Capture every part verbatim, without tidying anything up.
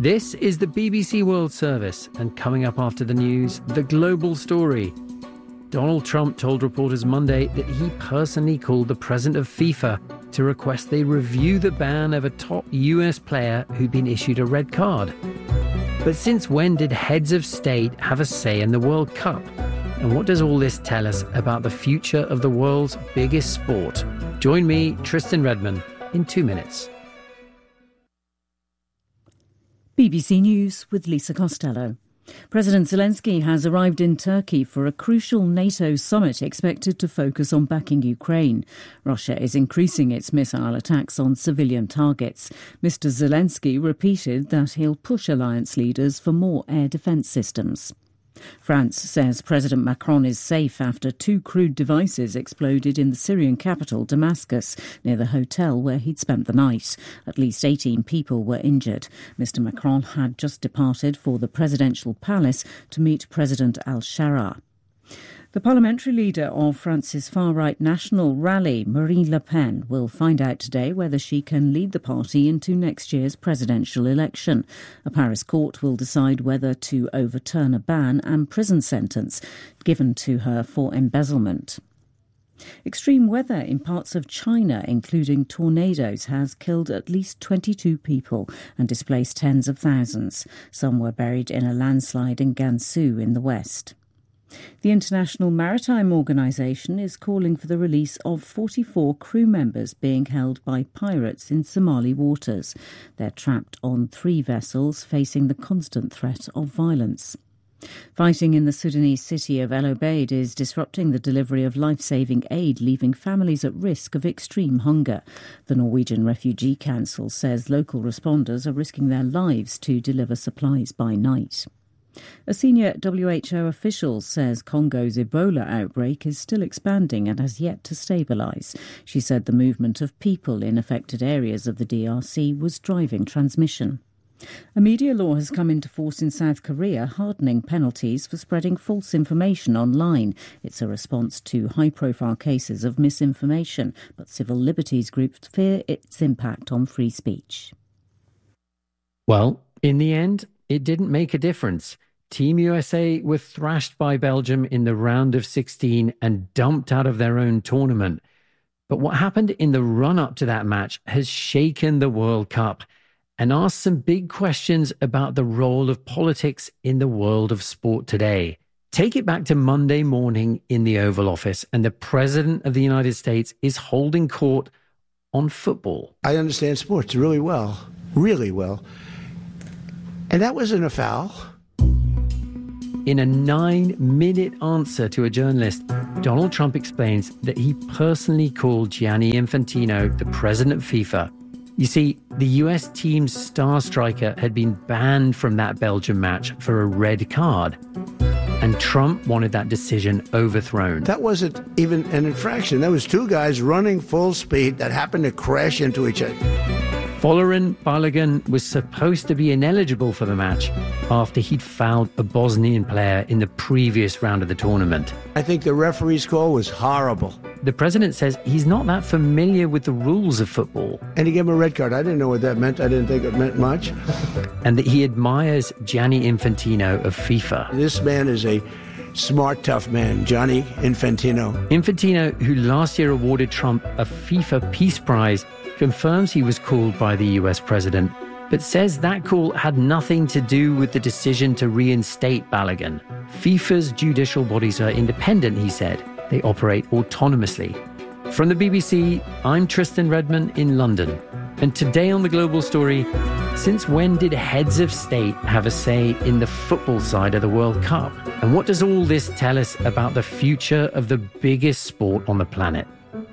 This is the B B C World Service, and coming up after the news, the global story. Donald Trump told reporters Monday that he personally called the president of FIFA to request they review the ban of a top U S player who'd been issued a red card. But since when did heads of state have a say in the World Cup? And what does all this tell us about the future of the world's biggest sport? Join me, Tristan Redman, in two minutes. B B C News with Lisa Costello. President Zelensky has arrived in Turkey for a crucial NATO summit expected to focus on backing Ukraine. Russia is increasing its missile attacks on civilian targets. Mister Zelensky repeated that he'll push alliance leaders for more air defence systems. France says President Macron is safe after two crude devices exploded in the Syrian capital, Damascus, near the hotel where he'd spent the night. At least eighteen people were injured. Mister Macron had just departed for the presidential palace to meet President al-Shara. The parliamentary leader of France's far-right national rally, Marine Le Pen, will find out today whether she can lead the party into next year's presidential election. A Paris court will decide whether to overturn a ban and prison sentence given to her for embezzlement. Extreme weather in parts of China, including tornadoes, has killed at least twenty-two people and displaced tens of thousands. Some were buried in a landslide in Gansu in the west. The International Maritime Organization is calling for the release of forty-four crew members being held by pirates in Somali waters. They're trapped on three vessels facing the constant threat of violence. Fighting in the Sudanese city of El Obeid is disrupting the delivery of life-saving aid, leaving families at risk of extreme hunger. The Norwegian Refugee Council says local responders are risking their lives to deliver supplies by night. A senior W H O official says Congo's Ebola outbreak is still expanding and has yet to stabilise. She said the movement of people in affected areas of the D R C was driving transmission. A media law has come into force in South Korea, hardening penalties for spreading false information online. It's a response to high-profile cases of misinformation, but civil liberties groups fear its impact on free speech. Well, in the end, it didn't make a difference. Team U S A were thrashed by Belgium in the round of sixteen and dumped out of their own tournament. But what happened in the run-up to that match has shaken the World Cup and asked some big questions about the role of politics in the world of sport today. Take it back to Monday morning in the Oval Office, and the President of the United States is holding court on football. I understand sports really well, really well. And that wasn't a foul. In a nine-minute answer to a journalist, Donald Trump explains that he personally called Gianni Infantino, the president of FIFA. You see, the U S team's star striker had been banned from that Belgium match for a red card. And Trump wanted that decision overthrown. That wasn't even an infraction. There was two guys running full speed that happened to crash into each other. Folarin Balogun was supposed to be ineligible for the match after he'd fouled a Bosnian player in the previous round of the tournament. I think the referee's call was horrible. The president says he's not that familiar with the rules of football. And he gave him a red card. I didn't know what that meant. I didn't think it meant much. And that he admires Gianni Infantino of FIFA. This man is a smart, tough man, Gianni Infantino. Infantino, who last year awarded Trump a FIFA Peace Prize, confirms he was called by the U S president, but says that call had nothing to do with the decision to reinstate Balogun. FIFA's judicial bodies are independent, he said. They operate autonomously. From the B B C, I'm Tristan Redman in London. And today on The Global Story, since when did heads of state have a say in the football side of the World Cup? And what does all this tell us about the future of the biggest sport on the planet?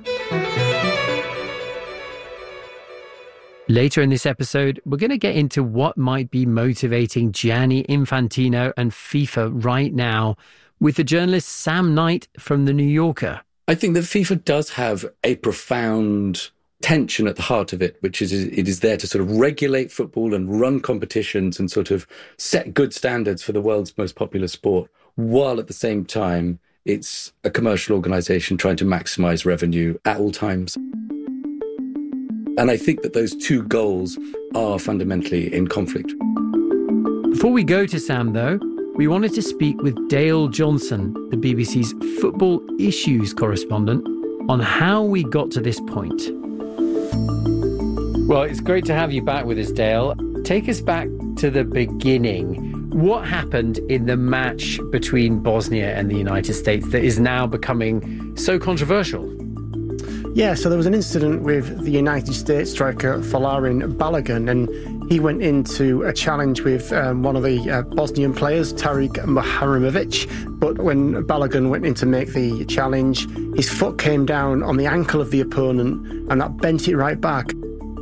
Later in this episode, we're going to get into what might be motivating Gianni Infantino and FIFA right now with the journalist Sam Knight from The New Yorker. I think that FIFA does have a profound tension at the heart of it, which is it is there to sort of regulate football and run competitions and sort of set good standards for the world's most popular sport, while at the same time it's a commercial organisation trying to maximise revenue at all times. And I think that those two goals are fundamentally in conflict. Before we go to Sam, though, we wanted to speak with Dale Johnson, the B B C's football issues correspondent, on how we got to this point. Well, it's great to have you back with us, Dale. Take us back to the beginning. What happened in the match between Bosnia and the United States that is now becoming so controversial? Yeah, so there was an incident with the United States striker Folarin Balogun, and he went into a challenge with um, one of the uh, Bosnian players, Tariq Muharremovic. But when Balogun went in to make the challenge, his foot came down on the ankle of the opponent, and that bent it right back.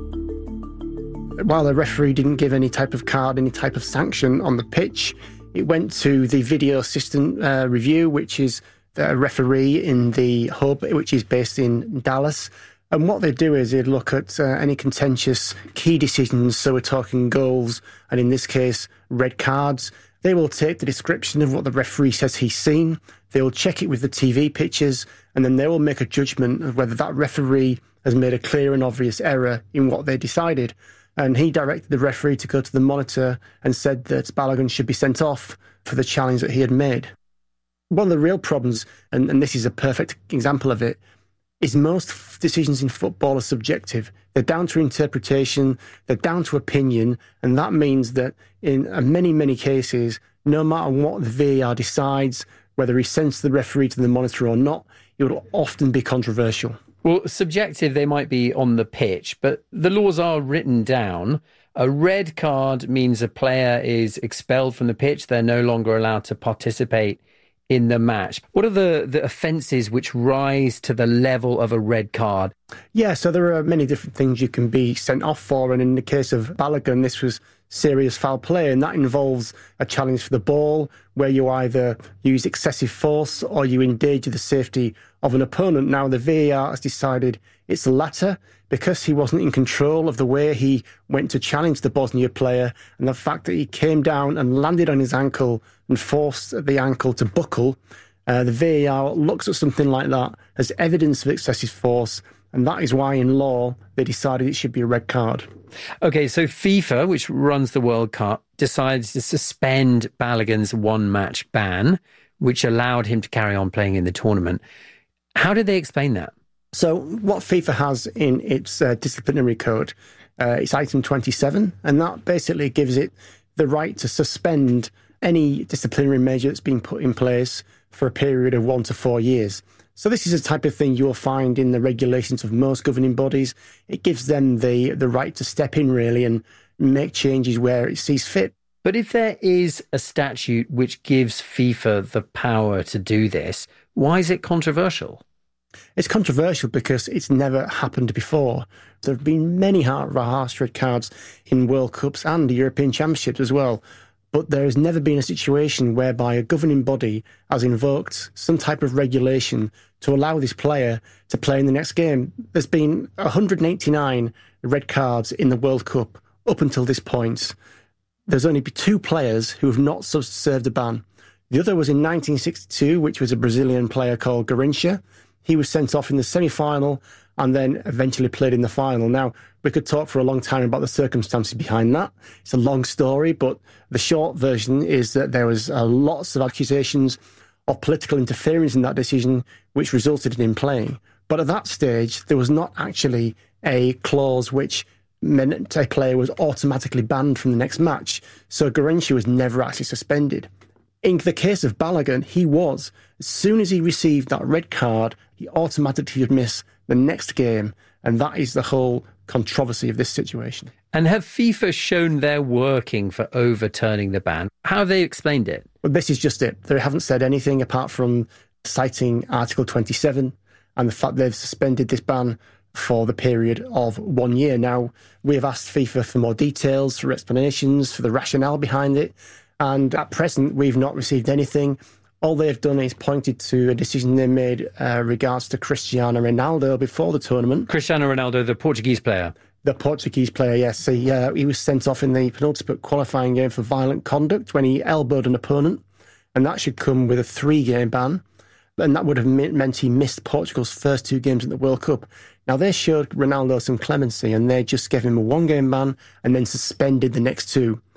While the referee didn't give any type of card, any type of sanction on the pitch, it went to the video assistant uh, review, which is a referee in the hub, which is based in Dallas. And what they do is they look at uh, any contentious key decisions. So we're talking goals, and in this case, red cards. They will take the description of what the referee says he's seen. They will check it with the T V pictures, and then they will make a judgment of whether that referee has made a clear and obvious error in what they decided. And he directed the referee to go to the monitor and said that Balogun should be sent off for the challenge that he had made. One of the real problems, and, and this is a perfect example of it, is most f- decisions in football are subjective. They're down to interpretation, they're down to opinion, and that means that in uh, many, many cases, no matter what the V A R decides, whether he sends the referee to the monitor or not, it will often be controversial. Well, subjective they might be on the pitch, but the laws are written down. A red card means a player is expelled from the pitch. They're no longer allowed to participate in the match. What are the, the offences which rise to the level of a red card? Yeah, so there are many different things you can be sent off for, and in the case of Balogun, this was serious foul play, and that involves a challenge for the ball where you either use excessive force or you endanger the safety of an opponent. Now, the V A R has decided it's the latter because he wasn't in control of the way he went to challenge the Bosnia player, and the fact that he came down and landed on his ankle and forced the ankle to buckle. Uh, the V A R looks at something like that as evidence of excessive force, and that is why in law they decided it should be a red card. OK, so FIFA, which runs the World Cup, decides to suspend Balogun's one-match ban, which allowed him to carry on playing in the tournament. How did they explain that? So what FIFA has in its uh, disciplinary code, uh, it's item twenty-seven, and that basically gives it the right to suspend any disciplinary measure that's been put in place for a period of one to four years. So this is the type of thing you'll find in the regulations of most governing bodies. It gives them the, the right to step in, really, and make changes where it sees fit. But if there is a statute which gives FIFA the power to do this, why is it controversial? It's controversial because it's never happened before. There have been many harsh red cards in World Cups and European Championships as well. But there has never been a situation whereby a governing body has invoked some type of regulation to allow this player to play in the next game. There's been one hundred eighty-nine red cards in the World Cup up until this point. There's only two players who have not served a ban. The other was in nineteen sixty-two, which was a Brazilian player called Garrincha. He was sent off in the semi-final and then eventually played in the final. Now, we could talk for a long time about the circumstances behind that. It's a long story, but the short version is that there was uh, lots of accusations of political interference in that decision, which resulted in him playing. But at that stage, there was not actually a clause which meant a player was automatically banned from the next match. So Garrincha was never actually suspended. In the case of Balogun, he was. As soon as he received that red card, he automatically would miss the next game. And that is the whole controversy of this situation. And have FIFA shown they're working for overturning the ban? How have they explained it? Well, this is just it. They haven't said anything apart from citing Article twenty-seven and the fact they've suspended this ban for the period of one year. Now, we have asked FIFA for more details, for explanations, for the rationale behind it. And at present, we've not received anything. All they've done is pointed to a decision they made uh, regards to Cristiano Ronaldo before the tournament. Cristiano Ronaldo, the Portuguese player. The Portuguese player, yes. He, uh, he was sent off in the penultimate qualifying game for violent conduct when he elbowed an opponent. And that should come with a three-game ban. And that would have meant he missed Portugal's first two games at the World Cup. Now, they showed Ronaldo some clemency and they just gave him a one-game ban and then suspended the next two.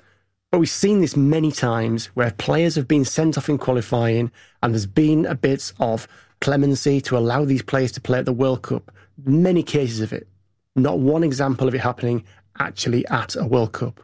But we've seen this many times where players have been sent off in qualifying and there's been a bit of clemency to allow these players to play at the World Cup. Many cases of it. Not one example of it happening actually at a World Cup.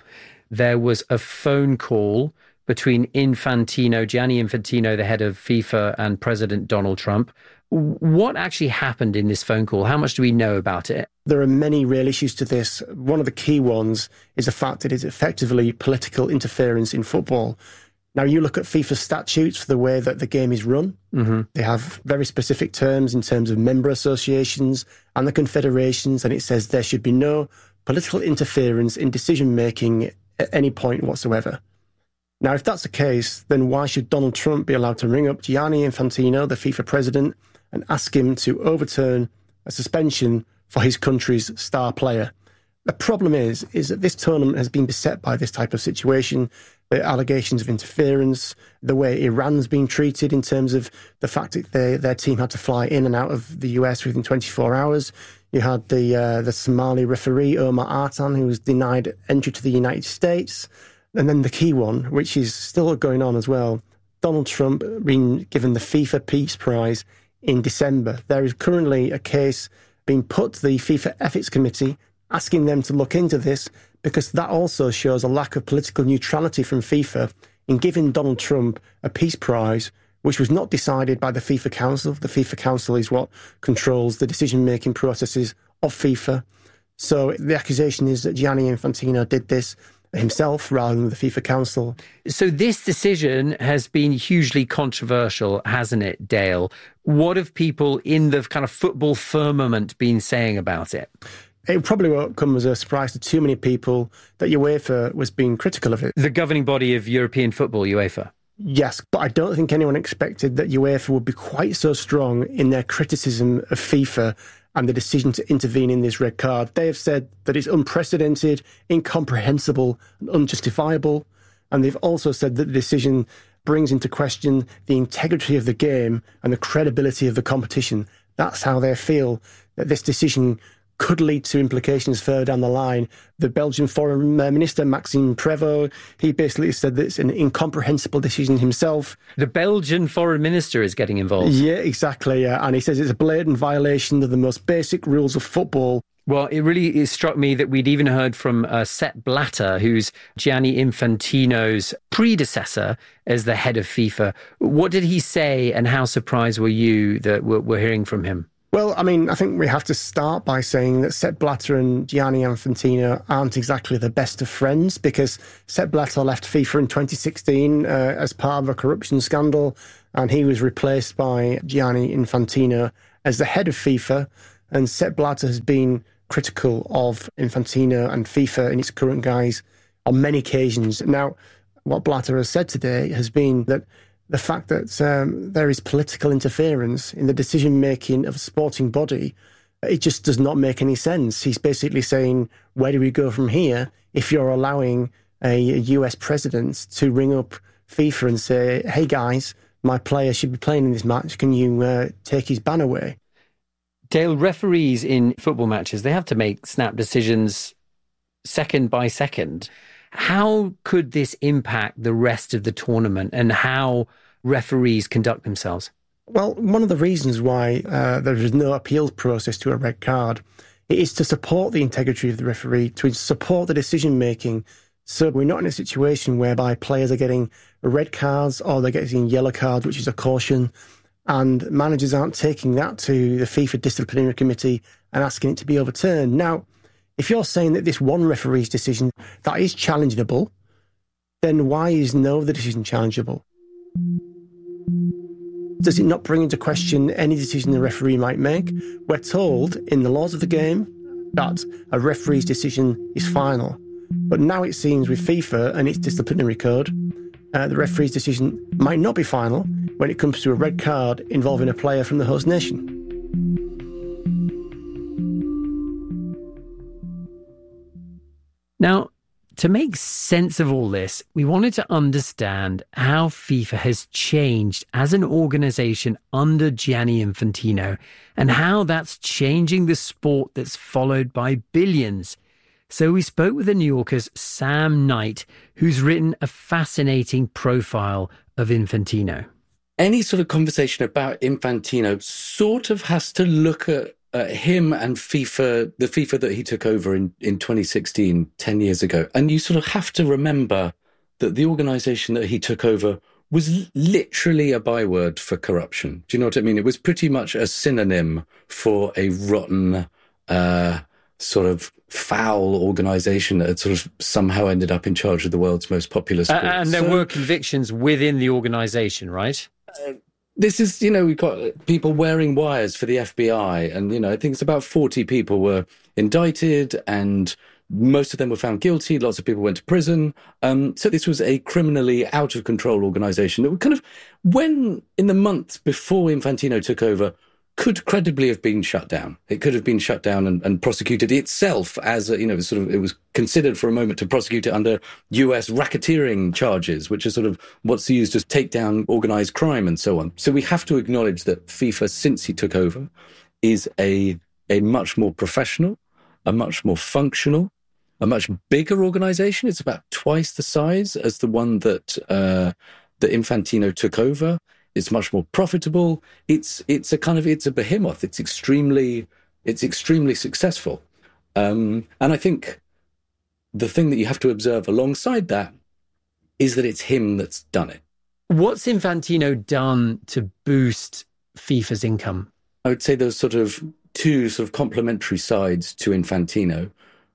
There was a phone call between Infantino, Gianni Infantino, the head of FIFA, and President Donald Trump. What actually happened in this phone call? How much do we know about it? There are many real issues to this. One of the key ones is the fact that it's effectively political interference in football. Now, you look at FIFA statutes for the way that the game is run. Mm-hmm. They have very specific terms in terms of member associations and the confederations, and it says there should be no political interference in decision-making at any point whatsoever. Now, if that's the case, then why should Donald Trump be allowed to ring up Gianni Infantino, the FIFA president, and ask him to overturn a suspension for his country's star player? The problem is, is that this tournament has been beset by this type of situation, the allegations of interference, the way Iran's been treated in terms of the fact that they, their team had to fly in and out of the U S within twenty-four hours. You had the uh, the Somali referee, Omar Artan, who was denied entry to the United States. And then the key one, which is still going on as well, Donald Trump being given the FIFA Peace Prize in December. There is currently a case being put to the FIFA Ethics Committee, asking them to look into this, because that also shows a lack of political neutrality from FIFA in giving Donald Trump a peace prize, which was not decided by the FIFA Council. The FIFA Council is what controls the decision-making processes of FIFA. So the accusation is that Gianni Infantino did this himself rather than the FIFA Council. So this decision has been hugely controversial, hasn't it, Dale? What have people in the kind of football firmament been saying about it? It probably won't come as a surprise to too many people that UEFA was being critical of it. The governing body of European football, UEFA. Yes, but I don't think anyone expected that UEFA would be quite so strong in their criticism of FIFA and the decision to intervene in this red card. They have said that it's unprecedented, incomprehensible, and unjustifiable. And they've also said that the decision brings into question the integrity of the game and the credibility of the competition. That's how they feel that this decision could lead to implications further down the line. The Belgian Foreign Minister, Maxime Prévost, he basically said that it's an incomprehensible decision himself. The Belgian Foreign Minister is getting involved. Yeah, exactly. Yeah. And he says it's a blatant violation of the most basic rules of football. Well, it really it struck me that we'd even heard from uh, Sepp Blatter, who's Gianni Infantino's predecessor as the head of FIFA. What did he say, and how surprised were you that we're, we're hearing from him? Well, I mean, I think we have to start by saying that Sepp Blatter and Gianni Infantino aren't exactly the best of friends, because Sepp Blatter left FIFA in twenty sixteen uh, as part of a corruption scandal, and he was replaced by Gianni Infantino as the head of FIFA. And Sepp Blatter has been critical of Infantino and FIFA in its current guise on many occasions. Now, what Blatter has said today has been that the fact that um, there is political interference in the decision-making of a sporting body, it just does not make any sense. He's basically saying, where do we go from here if you're allowing a U S president to ring up FIFA and say, hey guys, my player should be playing in this match, can you uh, take his ban away? Dale, referees in football matches, they have to make snap decisions second by second. How could this impact the rest of the tournament and how referees conduct themselves? Well, one of the reasons why uh, there is no appeals process to a red card is to support the integrity of the referee, to support the decision-making. So we're not in a situation whereby players are getting red cards or they're getting yellow cards, which is a caution, and managers aren't taking that to the FIFA Disciplinary Committee and asking it to be overturned. Now, if you're saying that this one referee's decision, that is challengeable, then why is no other decision challengeable? Does it not bring into question any decision the referee might make? We're told in the laws of the game that a referee's decision is final. But now it seems with FIFA and its disciplinary code, uh, the referee's decision might not be final when it comes to a red card involving a player from the host nation. Now, to make sense of all this, we wanted to understand how FIFA has changed as an organisation under Gianni Infantino and how that's changing the sport that's followed by billions. So we spoke with the New Yorker's Sam Knight, who's written a fascinating profile of Infantino. Any sort of conversation about Infantino sort of has to look at uh, him and FIFA, the FIFA that he took over in, in twenty sixteen, ten years ago. And you sort of have to remember that the organisation that he took over was literally a byword for corruption. Do you know what I mean? It was pretty much a synonym for a rotten, uh, sort of foul organisation that had sort of somehow ended up in charge of the world's most popular sport. Uh, and there so, were convictions within the organisation, right? Uh, this is, you know, we've got people wearing wires for the F B I, and, you know, I think it's about forty people were indicted, and most of them were found guilty. Lots of people went to prison. Um, so this was a criminally out of control organisation that would kind of, when in the months before Infantino took over, could credibly have been shut down. It could have been shut down and, and prosecuted itself as, a, you know, sort of, it was considered for a moment to prosecute it under U S racketeering charges, which is sort of what's used to take down organised crime and so on. So we have to acknowledge that FIFA, since he took over, is a a much more professional, a much more functional, a much bigger organisation. It's about twice the size as the one that uh, that Infantino took over. It's much more profitable. It's it's a kind of it's a behemoth. It's extremely it's extremely successful. Um, and I think the thing that you have to observe alongside that is that it's him that's done it. What's Infantino done to boost FIFA's income? I would say there's sort of two sort of complementary sides to Infantino.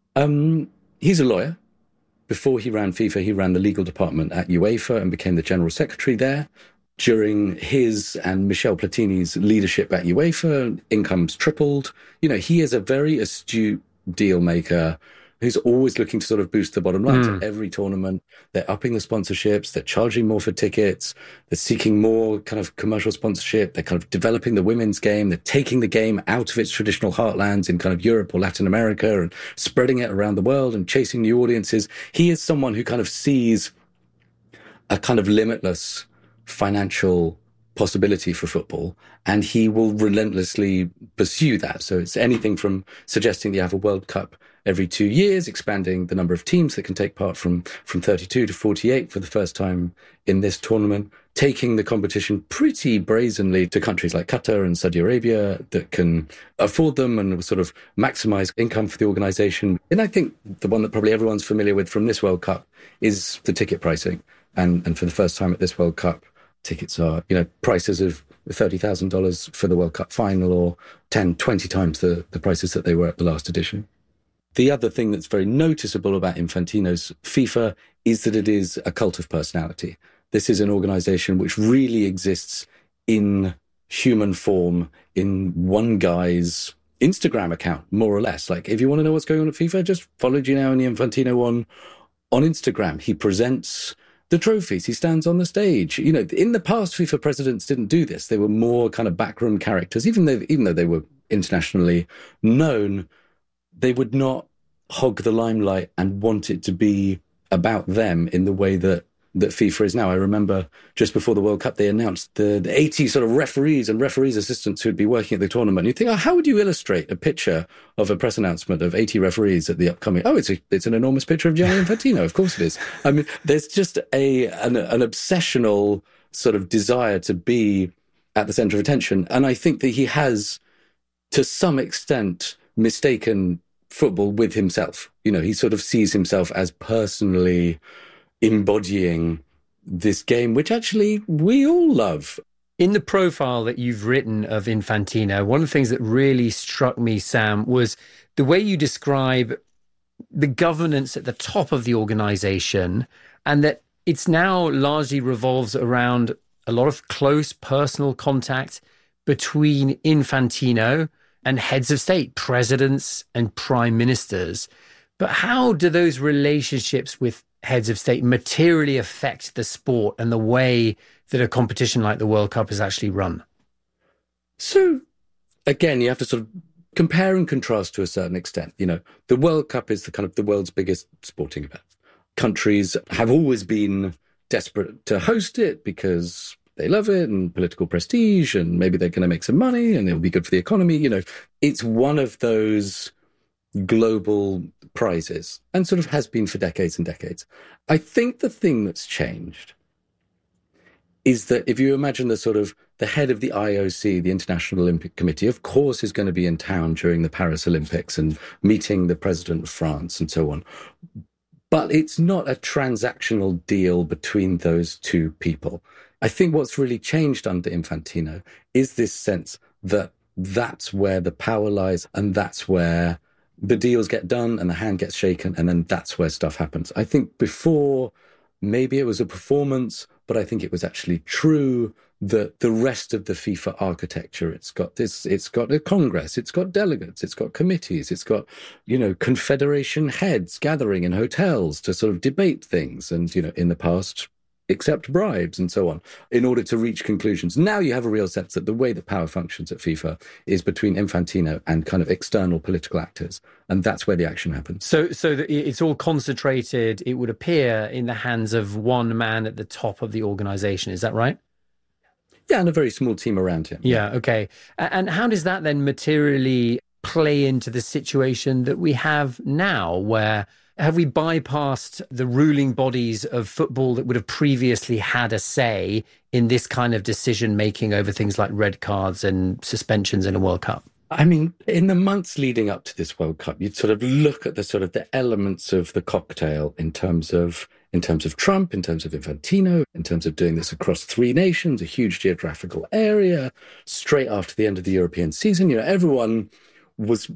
Um, he's a lawyer. Before he ran FIFA, he ran the legal department at UEFA and became the general secretary there. During his and Michel Platini's leadership at UEFA, income's tripled. You know, he is a very astute deal maker who's always looking to sort of boost the bottom line. Mm. So every tournament, they're upping the sponsorships, they're charging more for tickets, they're seeking more kind of commercial sponsorship, they're kind of developing the women's game, they're taking the game out of its traditional heartlands in kind of Europe or Latin America and spreading it around the world and chasing new audiences. He is someone who kind of sees a kind of limitless financial possibility for football, and he will relentlessly pursue that. So it's anything from suggesting you have a World Cup every two years, expanding the number of teams that can take part from, from thirty-two to forty-eight for the first time in this tournament, taking the competition pretty brazenly to countries like Qatar and Saudi Arabia that can afford them and sort of maximize income for the organization. And I think the one that probably everyone's familiar with from this World Cup is the ticket pricing. And, and for the first time at this World Cup, tickets are, you know, prices of thirty thousand dollars for the World Cup final, or ten, twenty times the, the prices that they were at the last edition. The other thing that's very noticeable about Infantino's FIFA is that it is a cult of personality. This is an organization which really exists in human form, in one guy's Instagram account, more or less. Like, if you want to know what's going on at FIFA, just follow Gianni Infantino on, on Instagram. He presents the trophies. He stands on the stage. You know, in the past, FIFA presidents didn't do this. They were more kind of backroom characters. Even though, even though they were internationally known, they would not hog the limelight and want it to be about them in the way that, that FIFA is now. I remember just before the World Cup, they announced the, the eighty sort of referees and referees assistants who'd be working at the tournament. And you think, oh, how would you illustrate a picture of a press announcement of eighty referees at the upcoming? Oh, it's a, it's an enormous picture of Gianni Infantino. Of course it is. I mean, there's just a an, an obsessional sort of desire to be at the center of attention. And I think that he has, to some extent, mistaken football with himself. You know, he sort of sees himself as personally embodying this game, which actually we all love. In the profile that you've written of Infantino, one of the things that really struck me, Sam, was the way you describe the governance at the top of the organization, and that it's now largely revolves around a lot of close personal contact between Infantino and heads of state, presidents and prime ministers. But how do those relationships with heads of state materially affect the sport and the way that a competition like the World Cup is actually run? So, again, you have to sort of compare and contrast to a certain extent. You know, the World Cup is the kind of the world's biggest sporting event. Countries have always been desperate to host it because they love it and political prestige, and maybe they're going to make some money and it'll be good for the economy. You know, it's one of those global prizes, and sort of has been for decades and decades. I think the thing that's changed is that if you imagine the sort of the head of the I O C, the International Olympic Committee, of course is going to be in town during the Paris Olympics and meeting the president of France and so on. But it's not a transactional deal between those two people. I think what's really changed under Infantino is this sense that that's where the power lies and that's where the deals get done and the hand gets shaken, and then that's where stuff happens. I think before, maybe it was a performance, but I think it was actually true that the rest of the FIFA architecture, it's got this, it's got a Congress, it's got delegates, it's got committees, it's got, you know, confederation heads gathering in hotels to sort of debate things and, you know, in the past, accept bribes and so on in order to reach conclusions. Now you have a real sense that the way that power functions at FIFA is between Infantino and kind of external political actors. And that's where the action happens. So so that it's all concentrated, it would appear, in the hands of one man at the top of the organisation. Is that right? Yeah, and a very small team around him. Yeah, okay. And how does that then materially play into the situation that we have now, where have we bypassed the ruling bodies of football that would have previously had a say in this kind of decision-making over things like red cards and suspensions in a World Cup? I mean, in the months leading up to this World Cup, you'd sort of look at the sort of the elements of the cocktail in terms of in terms of Trump, in terms of Infantino, in terms of doing this across three nations, a huge geographical area, straight after the end of the European season. You know, everyone was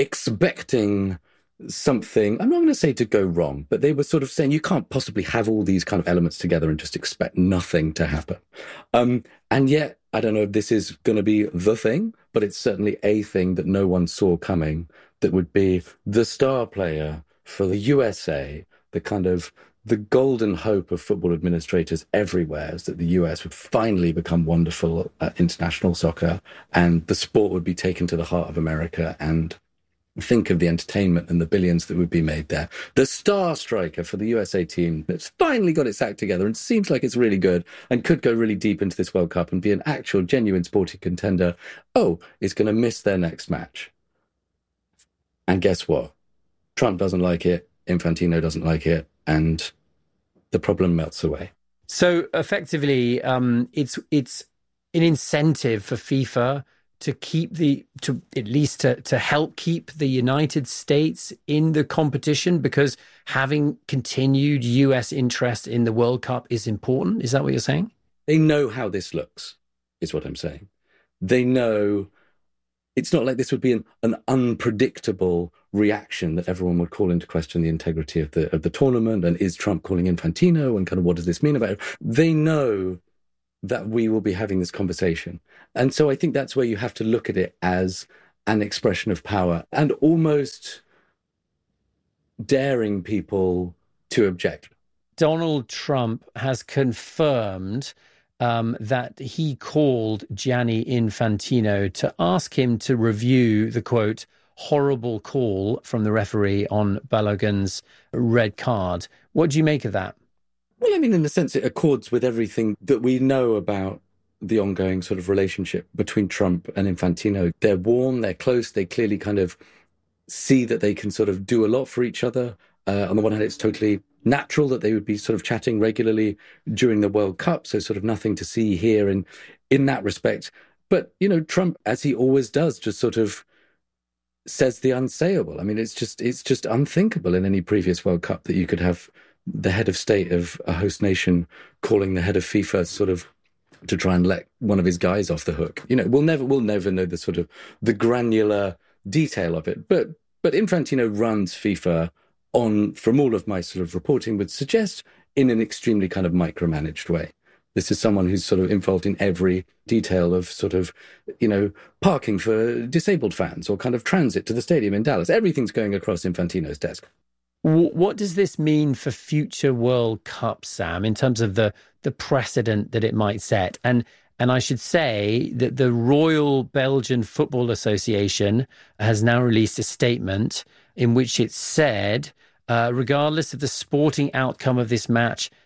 expecting something, I'm not going to say to go wrong, but they were sort of saying you can't possibly have all these kind of elements together and just expect nothing to happen. Um, and yet, I don't know if this is going to be the thing, but it's certainly a thing that no one saw coming, that would be the star player for the U S A, the kind of the golden hope of football administrators everywhere, is that the U S would finally become wonderful at international soccer and the sport would be taken to the heart of America, and think of the entertainment and the billions that would be made there. The star striker for the U S A team that's finally got its act together and seems like it's really good and could go really deep into this World Cup and be an actual genuine sporting contender, oh, is going to miss their next match. And guess what? Trump doesn't like it, Infantino doesn't like it, and the problem melts away. So effectively, um, it's it's an incentive for FIFA to keep the, to at least to, to help keep the United States in the competition, because having continued U S interest in the World Cup is important. Is that what you're saying? They know how this looks, is what I'm saying. They know it's not like this would be an, an unpredictable reaction that everyone would call into question the integrity of the of the tournament, and is Trump calling Infantino, and kind of what does this mean about it? They know that we will be having this conversation. And so I think that's where you have to look at it as an expression of power and almost daring people to object. Donald Trump has confirmed um, that he called Gianni Infantino to ask him to review the, quote, horrible call from the referee on Balogun's red card. What do you make of that? Well, I mean, in a sense, it accords with everything that we know about the ongoing sort of relationship between Trump and Infantino. They're warm, they're close, they clearly kind of see that they can sort of do a lot for each other. Uh, on the one hand, it's totally natural that they would be sort of chatting regularly during the World Cup, so sort of nothing to see here in, in that respect. But, you know, Trump, as he always does, just sort of says the unsayable. I mean, it's just it's just unthinkable in any previous World Cup that you could have the head of state of a host nation calling the head of FIFA sort of to try and let one of his guys off the hook. You know, we'll never we'll never know the sort of the granular detail of it. But but Infantino runs FIFA on, from all of my sort of reporting would suggest, in an extremely kind of micromanaged way. This is someone who's sort of involved in every detail of sort of, you know, parking for disabled fans or kind of transit to the stadium in Dallas. Everything's going across Infantino's desk. What does this mean for future World Cups, Sam, in terms of the the precedent that it might set? And and I should say that the Royal Belgian Football Association has now released a statement in which it said, uh, regardless of the sporting outcome of this match,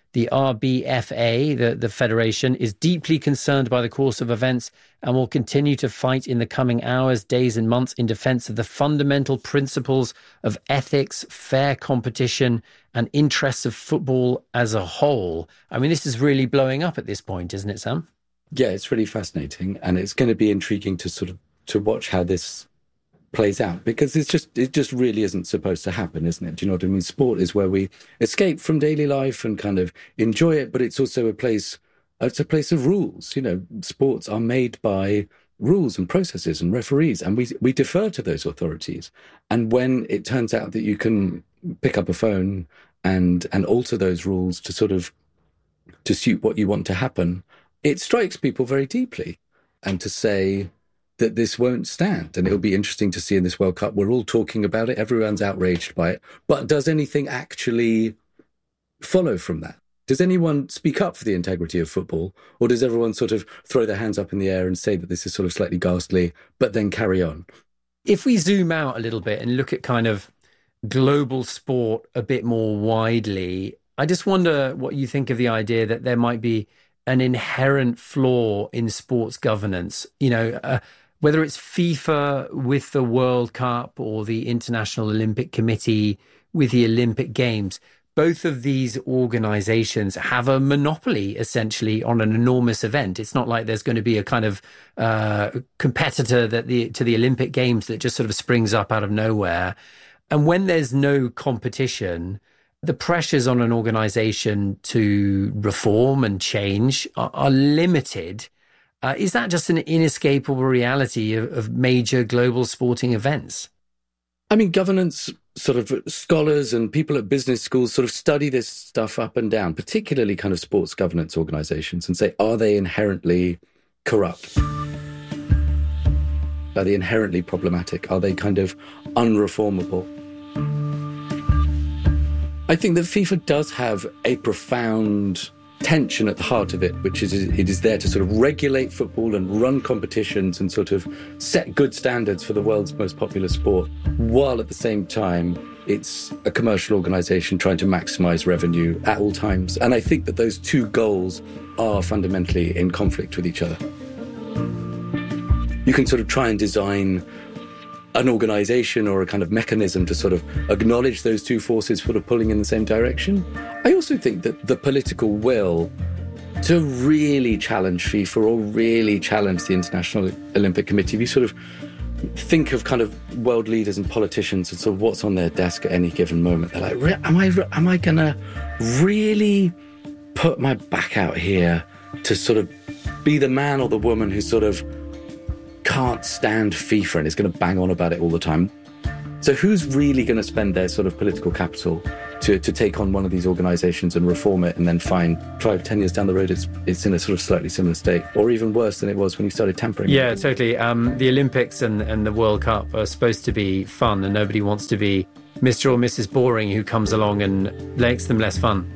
The R B F A, the, the federation, is deeply concerned by the course of events and will continue to fight in the coming hours, days and months in defence of the fundamental principles of ethics, fair competition and interests of football as a whole. I mean, this is really blowing up at this point, isn't it, Sam? Yeah, it's really fascinating, and it's going to be intriguing to sort of to watch how this plays out, because it's just it just really isn't supposed to happen, isn't it? Do you know what I mean? Sport is where we escape from daily life and kind of enjoy it, but it's also a place it's a place of rules. You know, sports are made by rules and processes and referees, and we we defer to those authorities. And when it turns out that you can pick up a phone and and alter those rules to sort of to suit what you want to happen, it strikes people very deeply. And to say that this won't stand. And it'll be interesting to see in this World Cup. We're all talking about it. Everyone's outraged by it. But does anything actually follow from that? Does anyone speak up for the integrity of football? Or does everyone sort of throw their hands up in the air and say that this is sort of slightly ghastly, but then carry on? If we zoom out a little bit and look at kind of global sport a bit more widely, I just wonder what you think of the idea that there might be an inherent flaw in sports governance. You know, uh, whether it's FIFA with the World Cup or the International Olympic Committee with the Olympic Games, both of these organizations have a monopoly essentially on an enormous event. It's not like there's going to be a kind of uh, competitor that the to the Olympic Games that just sort of springs up out of nowhere. And when there's no competition, the pressures on an organization to reform and change are, are limited. Uh, is that just an inescapable reality of, of major global sporting events? I mean, governance sort of scholars and people at business schools sort of study this stuff up and down, particularly kind of sports governance organizations, and say, are they inherently corrupt? Are they inherently problematic? Are they kind of unreformable? I think that FIFA does have a profound tension at the heart of it, which is it is there to sort of regulate football and run competitions and sort of set good standards for the world's most popular sport, while at the same time it's a commercial organisation trying to maximise revenue at all times. And I think that those two goals are fundamentally in conflict with each other. You can sort of try and design an organisation or a kind of mechanism to sort of acknowledge those two forces sort of pulling in the same direction. I also think that the political will to really challenge FIFA or really challenge the International Olympic Committee, if you sort of think of kind of world leaders and politicians and sort of what's on their desk at any given moment, they're like, am I, am I going to really put my back out here to sort of be the man or the woman who sort of can't stand FIFA and is going to bang on about it all the time? So who's really going to spend their sort of political capital to, to take on one of these organisations and reform it, and then find five, ten years down the road it's it's in a sort of slightly similar state, or even worse than it was when you started tampering? Yeah, totally. Um, the Olympics and, and the World Cup are supposed to be fun, and nobody wants to be Mister or Missus Boring who comes along and makes them less fun.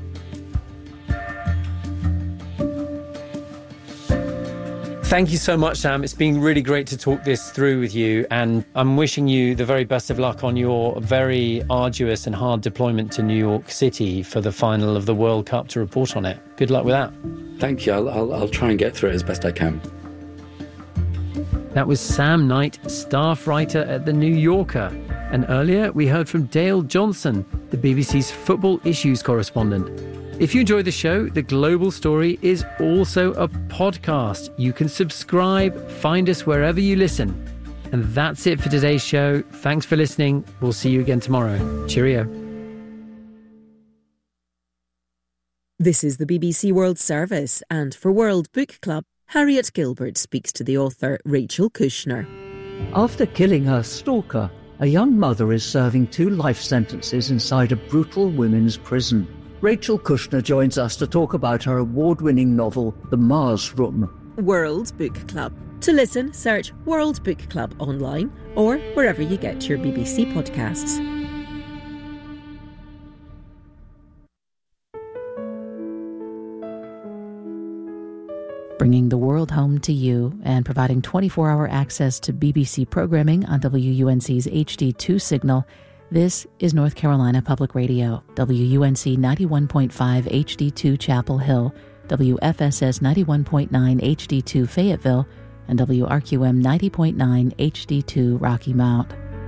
Thank you so much, Sam. It's been really great to talk this through with you, and I'm wishing you the very best of luck on your very arduous and hard deployment to New York City for the final of the World Cup to report on it. Good luck with that. Thank you. I'll, I'll, I'll try and get through it as best I can. That was Sam Knight, staff writer at The New Yorker. And earlier we heard from Dale Johnson, the B B C's football issues correspondent. If you enjoy the show, The Global Story is also a podcast. You can subscribe, find us wherever you listen. And that's it for today's show. Thanks for listening. We'll see you again tomorrow. Cheerio. This is the B B C World Service, and for World Book Club, Harriet Gilbert speaks to the author Rachel Kushner. After killing her stalker, a young mother is serving two life sentences inside a brutal women's prison. Rachel Kushner joins us to talk about her award-winning novel, The Mars Room. World Book Club. To listen, search World Book Club online or wherever you get your B B C podcasts. Bringing the world home to you and providing twenty-four hour access to B B C programming on W U N C's H D two signal, This is North Carolina Public Radio, W U N C ninety-one point five H D two Chapel Hill, W F S S ninety-one point nine H D two Fayetteville, and W R Q M ninety point nine H D two Rocky Mount.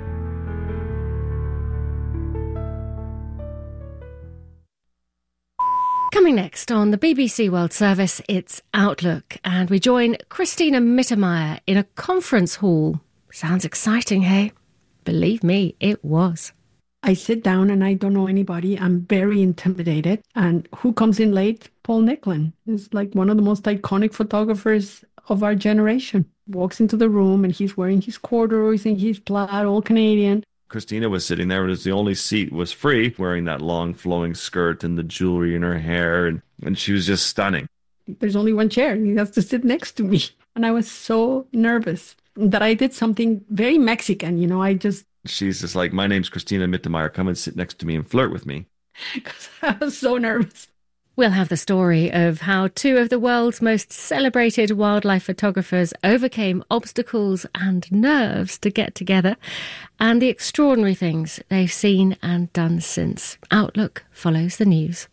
Coming next on the B B C World Service, it's Outlook, and we join Christina Mittermeier in a conference hall. Sounds exciting, hey? Believe me, it was. I sit down and I don't know anybody. I'm very intimidated. And who comes in late? Paul Nicklin. He's like one of the most iconic photographers of our generation. Walks into the room and he's wearing his corduroys and his plaid, all Canadian. Christina was sitting there, and the only seat was free, wearing that long flowing skirt and the jewelry in her hair, and, and she was just stunning. There's only one chair, and he has to sit next to me. And I was so nervous that I did something very Mexican, you know, I just... She's just like, my name's Christina Mittermeier, come and sit next to me and flirt with me. Because I was so nervous. We'll have the story of how two of the world's most celebrated wildlife photographers overcame obstacles and nerves to get together, and the extraordinary things they've seen and done since. Outlook follows the news.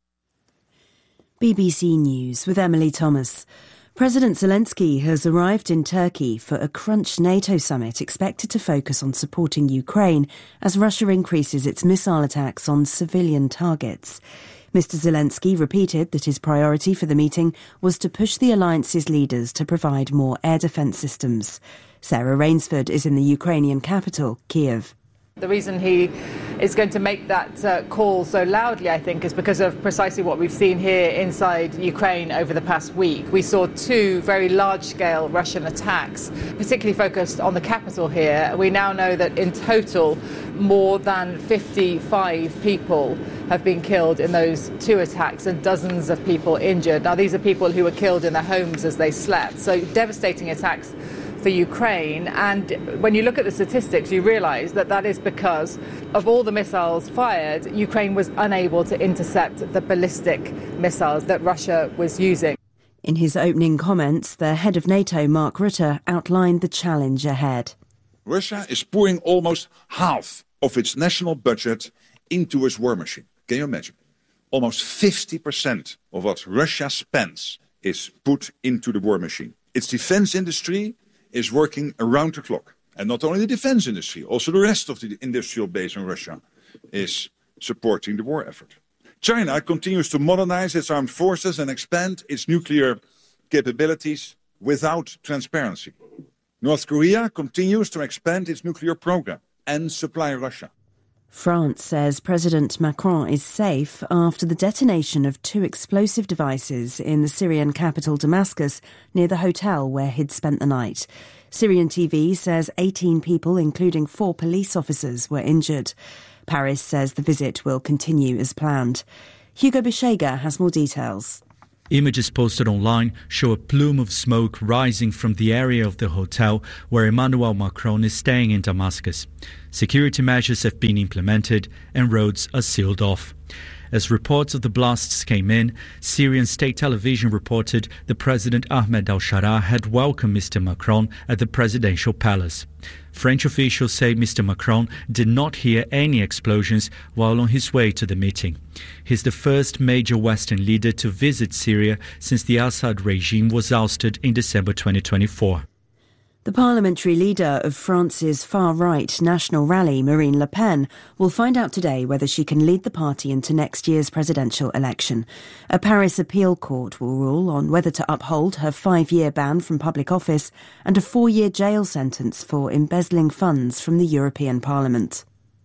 B B C News with Emily Thomas. President Zelensky has arrived in Turkey for a crunch NATO summit expected to focus on supporting Ukraine as Russia increases its missile attacks on civilian targets. Mister Zelensky repeated that his priority for the meeting was to push the alliance's leaders to provide more air defence systems. Sarah Rainsford is in the Ukrainian capital, Kiev. The reason he is going to make that uh, call so loudly, I think, is because of precisely what we've seen here inside Ukraine over the past week. We saw two very large-scale Russian attacks, particularly focused on the capital here. We now know that in total, more than fifty-five people have been killed in those two attacks and dozens of people injured. Now, these are people who were killed in their homes as they slept. So devastating attacks for Ukraine, and when you look at the statistics you realise that that is because of all the missiles fired, Ukraine was unable to intercept the ballistic missiles that Russia was using. In his opening comments, the head of NATO, Mark Rutte, outlined the challenge ahead. Russia is pouring almost half of its national budget into its war machine. Can you imagine? Almost fifty percent of what Russia spends is put into the war machine. Its defence industry is working around the clock. And not only the defense industry, also the rest of the industrial base in Russia is supporting the war effort. China continues to modernize its armed forces and expand its nuclear capabilities without transparency. North Korea continues to expand its nuclear program and supply Russia. France says President Macron is safe after the detonation of two explosive devices in the Syrian capital Damascus near the hotel where he'd spent the night. Syrian T V says eighteen people, including four police officers, were injured. Paris says the visit will continue as planned. Hugo Bishega has more details. Images posted online show a plume of smoke rising from the area of the hotel where Emmanuel Macron is staying in Damascus. Security measures have been implemented and roads are sealed off. As reports of the blasts came in, Syrian state television reported the President Ahmed al-Shara had welcomed Mister Macron at the presidential palace. French officials say Mister Macron did not hear any explosions while on his way to the meeting. He's the first major Western leader to visit Syria since the Assad regime was ousted in December twenty twenty-four. The parliamentary leader of France's far-right National Rally, Marine Le Pen, will find out today whether she can lead the party into next year's presidential election. A Paris appeal court will rule on whether to uphold her five-year ban from public office and a four-year jail sentence for embezzling funds from the European Parliament.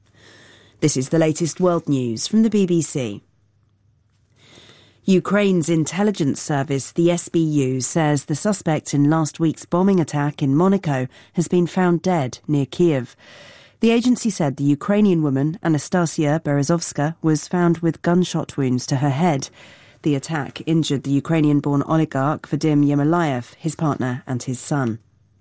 This is the latest world news from the B B C. Ukraine's intelligence service, the S B U, says the suspect in last week's bombing attack in Monaco has been found dead near Kiev. The agency said the Ukrainian woman, Anastasia Berezovska, was found with gunshot wounds to her head. The attack injured the Ukrainian-born oligarch Vadim Yermolayev, his partner and his son.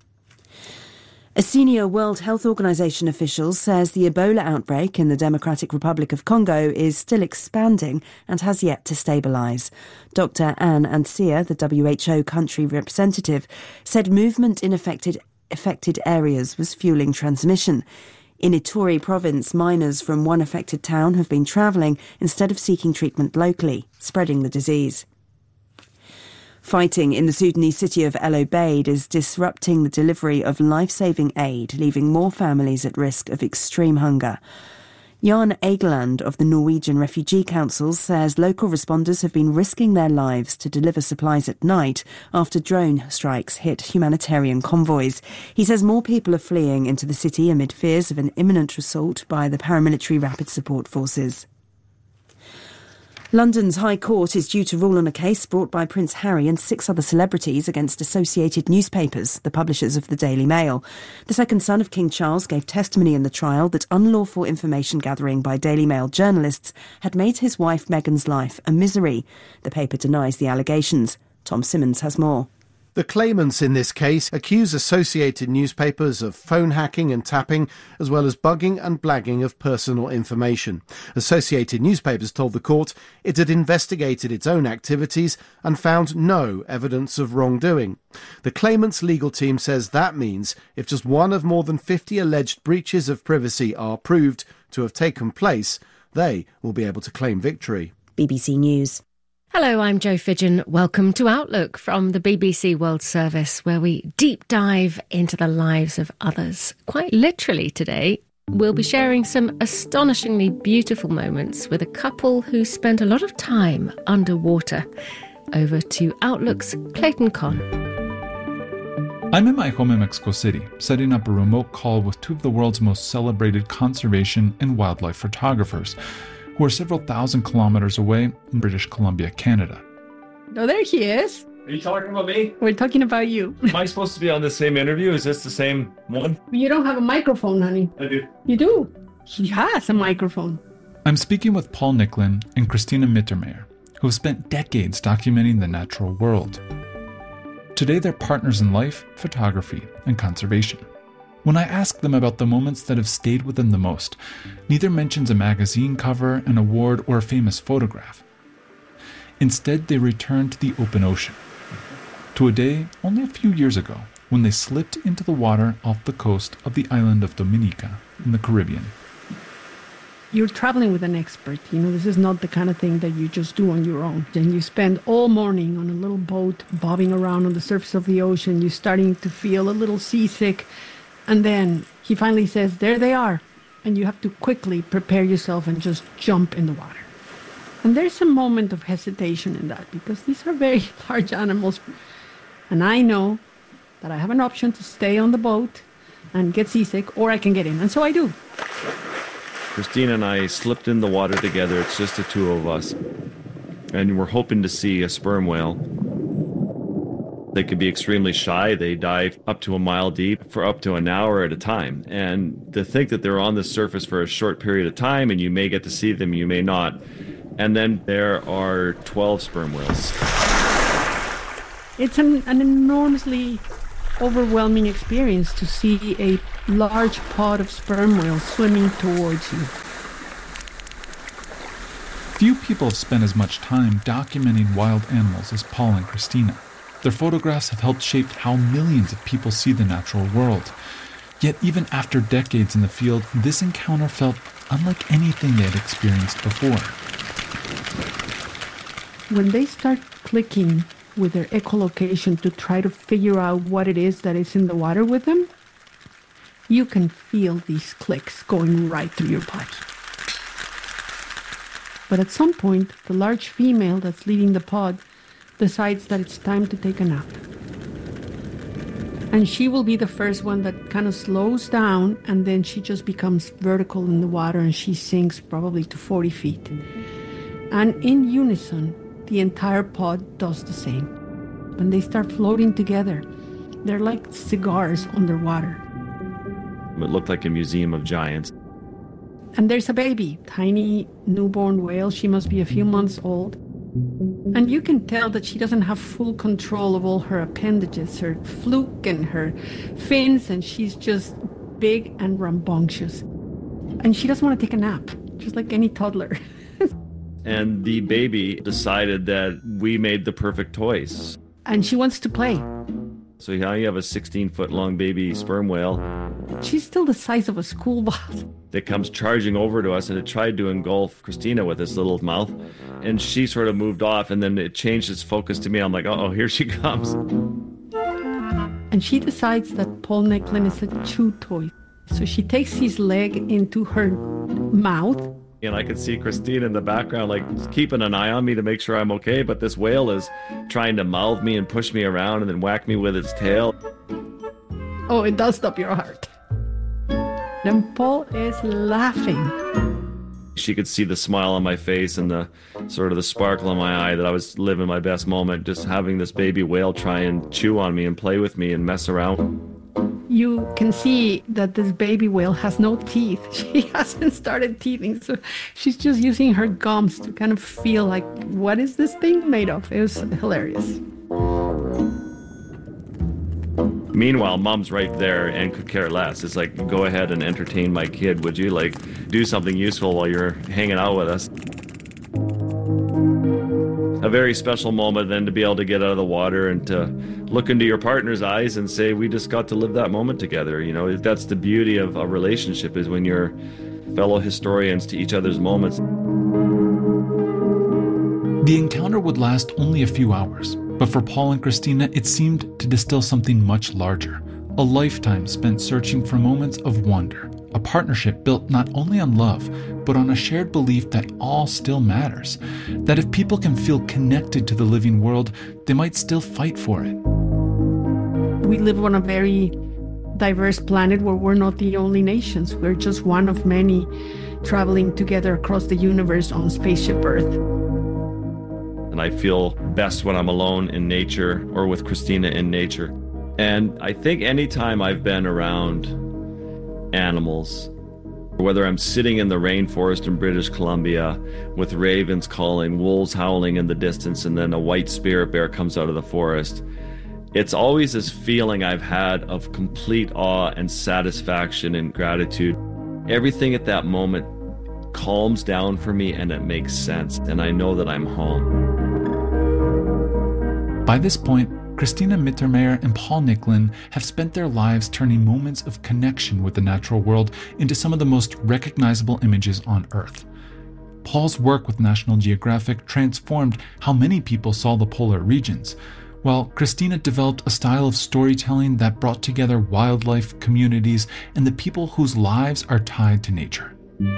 A senior World Health Organization official says the Ebola outbreak in the Democratic Republic of Congo is still expanding and has yet to stabilize. Doctor Anne Ansia, the W H O country representative, said movement in affected, affected areas was fueling transmission. In Ituri province, miners from one affected town have been travelling instead of seeking treatment locally, spreading the disease. Fighting in the Sudanese city of El Obeid is disrupting the delivery of life-saving aid, leaving more families at risk of extreme hunger. Jan Egeland of the Norwegian Refugee Council says local responders have been risking their lives to deliver supplies at night after drone strikes hit humanitarian convoys. He says more people are fleeing into the city amid fears of an imminent assault by the paramilitary Rapid Support Forces. London's High Court is due to rule on a case brought by Prince Harry and six other celebrities against Associated Newspapers, the publishers of the Daily Mail. The second son of King Charles gave testimony in the trial that unlawful information gathering by Daily Mail journalists had made his wife Meghan's life a misery. The paper denies the allegations. Tom Simmons has more. The claimants in this case accuse Associated Newspapers of phone hacking and tapping, as well as bugging and blagging of personal information. Associated Newspapers told the court it had investigated its own activities and found no evidence of wrongdoing. The claimants' legal team says that means if just one of more than fifty alleged breaches of privacy are proved to have taken place, they will be able to claim victory. B B C News. Hello, I'm Jo Fidgen. Welcome to Outlook from the B B C World Service, where we deep dive into the lives of others. Quite literally today, we'll be sharing some astonishingly beautiful moments with a couple who spent a lot of time underwater. Over to Outlook's Clayton Conn. I'm in my home in Mexico City, setting up a remote call with two of the world's most celebrated conservation and wildlife photographers, who are several thousand kilometers away in British Columbia, Canada. Oh, there he is. Are you talking about me? We're talking about you. Am I supposed to be on the same interview? Is this the same one? You don't have a microphone, honey. I do. You do. He has a microphone. I'm speaking with Paul Nicklin and Christina Mittermeier, who have spent decades documenting the natural world. Today, they're partners in life, photography, and conservation. When I ask them about the moments that have stayed with them the most, neither mentions a magazine cover, an award, or a famous photograph. Instead, they return to the open ocean, to a day only a few years ago when they slipped into the water off the coast of the island of Dominica in the Caribbean. You're traveling with an expert. You know, this is not the kind of thing that you just do on your own. And you spend all morning on a little boat bobbing around on the surface of the ocean. You're starting to feel a little seasick. And then he finally says, there they are. And you have to quickly prepare yourself and just jump in the water. And there's a moment of hesitation in that because these are very large animals. And I know that I have an option to stay on the boat and get seasick, or I can get in. And so I do. Christina and I slipped in the water together. It's just the two of us. And we're hoping to see a sperm whale. They can be extremely shy. They dive up to a mile deep for up to an hour at a time. And to think that they're on the surface for a short period of time and you may get to see them, you may not. And then there are twelve sperm whales. It's an, an enormously overwhelming experience to see a large pod of sperm whales swimming towards you. Few people have spent as much time documenting wild animals as Paul and Christina. Their photographs have helped shape how millions of people see the natural world. Yet even after decades in the field, this encounter felt unlike anything they had experienced before. When they start clicking with their echolocation to try to figure out what it is that is in the water with them, you can feel these clicks going right through your body. But at some point, the large female that's leading the pod decides that it's time to take a nap. And she will be the first one that kind of slows down, and then she just becomes vertical in the water and she sinks probably to forty feet. And in unison, the entire pod does the same. When they start floating together, they're like cigars underwater. It looked like a museum of giants. And there's a baby, tiny newborn whale. She must be a few months old. And you can tell that she doesn't have full control of all her appendages, her fluke and her fins, and she's just big and rambunctious. And she doesn't want to take a nap, just like any toddler. And the baby decided that we made the perfect toys. And she wants to play. So now you have a sixteen foot long baby sperm whale. She's still the size of a school bus. That comes charging over to us, and it tried to engulf Christina with its little mouth. And she sort of moved off, and then it changed its focus to me. I'm like, uh-oh, here she comes. And she decides that Paul Nicklin is a chew toy. So she takes his leg into her mouth. And I could see Christine in the background, like, keeping an eye on me to make sure I'm okay. But this whale is trying to mouth me and push me around and then whack me with its tail. Oh, it does stop your heart. And Paul is laughing. She could see the smile on my face and the sort of the sparkle in my eye that I was living my best moment, just having this baby whale try and chew on me and play with me and mess around. You can see that this baby whale has no teeth. She hasn't started teething, so she's just using her gums to kind of feel like, what is this thing made of? It was hilarious. Meanwhile, mom's right there and could care less. It's like, go ahead and entertain my kid, would you? Like, do something useful while you're hanging out with us. A very special moment then to be able to get out of the water and to look into your partner's eyes and say, we just got to live that moment together. You know, that's the beauty of a relationship, is when you're fellow historians to each other's moments. The encounter would last only a few hours, but for Paul and Christina, it seemed to distill something much larger. A lifetime spent searching for moments of wonder. A partnership built not only on love, but on a shared belief that all still matters. That if people can feel connected to the living world, they might still fight for it. We live on a very diverse planet where we're not the only nations. We're just one of many traveling together across the universe on Spaceship Earth. And I feel best when I'm alone in nature or with Christina in nature. And I think anytime I've been around animals, whether I'm sitting in the rainforest in British Columbia with ravens calling, wolves howling in the distance, and then a white spirit bear comes out of the forest, it's always this feeling I've had of complete awe and satisfaction and gratitude. Everything at that moment calms down for me and it makes sense, and I know that I'm home. By this point, Christina Mittermeier and Paul Nicklin have spent their lives turning moments of connection with the natural world into some of the most recognizable images on Earth. Paul's work with National Geographic transformed how many people saw the polar regions, while Christina developed a style of storytelling that brought together wildlife, communities, and the people whose lives are tied to nature.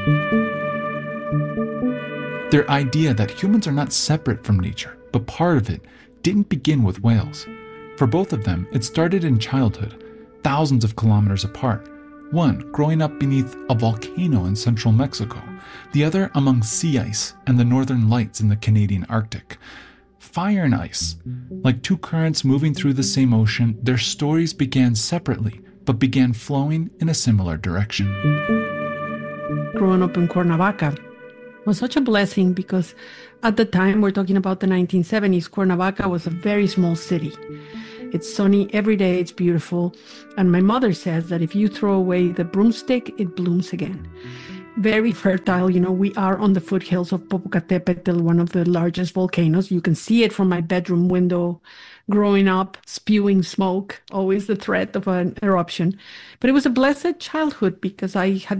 Their idea that humans are not separate from nature, but part of it, didn't begin with whales. For both of them, it started in childhood, thousands of kilometers apart. One growing up beneath a volcano in central Mexico, the other among sea ice and the northern lights in the Canadian Arctic. Fire and ice, like two currents moving through the same ocean, their stories began separately, but began flowing in a similar direction. Growing up in Cuernavaca was such a blessing because at the time, we're talking about the nineteen seventies, Cuernavaca was a very small city. It's sunny every day, it's beautiful. And my mother says that if you throw away the broomstick, it blooms again. Very fertile, you know, we are on the foothills of Popocatépetl, one of the largest volcanoes. You can see it from my bedroom window. Growing up, spewing smoke, always the threat of an eruption. But it was a blessed childhood because I had